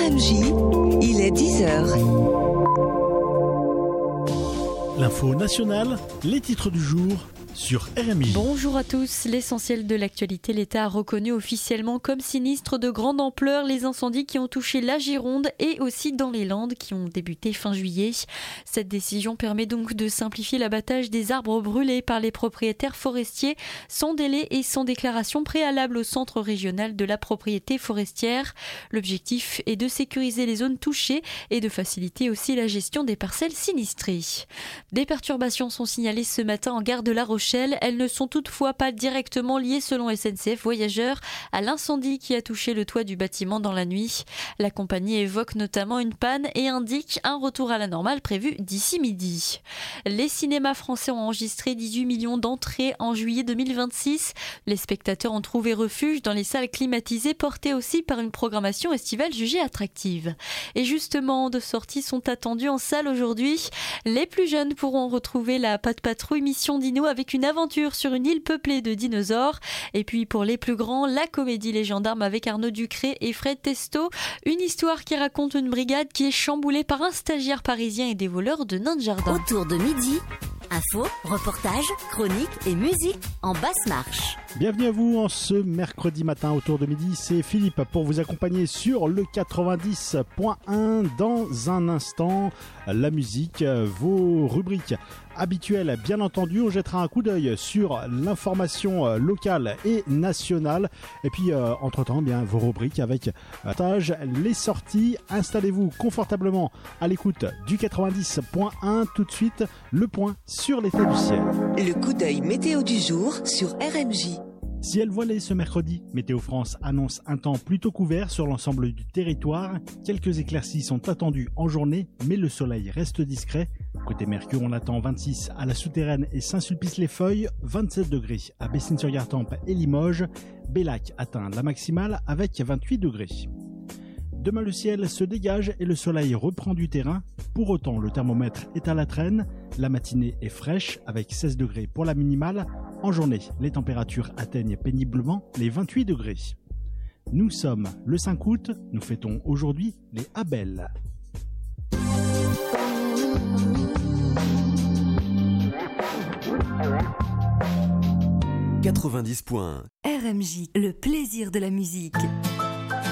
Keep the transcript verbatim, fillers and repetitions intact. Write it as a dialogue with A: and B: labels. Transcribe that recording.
A: M J, il est dix heures.
B: L'info nationale, les titres du jour sur R M J.
C: Bonjour à tous. L'essentiel de l'actualité, l'État a reconnu officiellement comme sinistre de grande ampleur les incendies qui ont touché la Gironde et aussi dans les Landes qui ont débuté fin juillet. Cette décision permet donc de simplifier l'abattage des arbres brûlés par les propriétaires forestiers sans délai et sans déclaration préalable au centre régional de la propriété forestière. L'objectif est de sécuriser les zones touchées et de faciliter aussi la gestion des parcelles sinistrées. Des perturbations sont signalées ce matin en gare de La Rochelle. Elles ne sont toutefois pas directement liées, selon S N C F Voyageurs, à l'incendie qui a touché le toit du bâtiment dans la nuit. La compagnie évoque notamment une panne et indique un retour à la normale prévu d'ici midi. Les cinémas français ont enregistré dix-huit millions d'entrées en juillet deux mille vingt-six. Les spectateurs ont trouvé refuge dans les salles climatisées, portées aussi par une programmation estivale jugée attractive. Et justement, deux sorties sont attendues en salle aujourd'hui. Les plus jeunes pourront retrouver la Pat' Patrouille Mission Dino avec une aventure sur une île peuplée de dinosaures. Et puis pour les plus grands, la comédie Les Gendarmes avec Arnaud Ducré et Fred Testo. Une histoire qui raconte une brigade qui est chamboulée par un stagiaire parisien et des voleurs de nains de jardin.
D: Autour de midi, info, reportage, chronique et musique en basse marche.
B: Bienvenue à vous en ce mercredi matin autour de midi, c'est Philippe pour vous accompagner sur le quatre-vingt-dix point un. Dans un instant, la musique, vos rubriques habituelles bien entendu, on jettera un coup d'œil sur l'information locale et nationale et puis euh, entre-temps bien vos rubriques avec euh, les sorties. Installez-vous confortablement à l'écoute du quatre-vingt-dix point un. Tout de suite, le point sur l'état du ciel.
A: Le coup d'œil météo du jour sur R M J.
B: Ciel voilé ce mercredi, Météo France annonce un temps plutôt couvert sur l'ensemble du territoire. Quelques éclaircies sont attendues en journée, mais le soleil reste discret. Côté Mercure, on attend vingt-six à la Souterraine et Saint-Sulpice-les-Feuilles, vingt-sept degrés à Bessines-sur-Gartempe et Limoges. Bellac atteint la maximale avec vingt-huit degrés. Demain, le ciel se dégage et le soleil reprend du terrain. Pour autant, le thermomètre est à la traîne. La matinée est fraîche avec seize degrés pour la minimale. En journée, les températures atteignent péniblement les vingt-huit degrés. Nous sommes le cinq août. Nous fêtons aujourd'hui les Abel.
E: quatre-vingt-dix points.
D: R M J, le plaisir de la musique.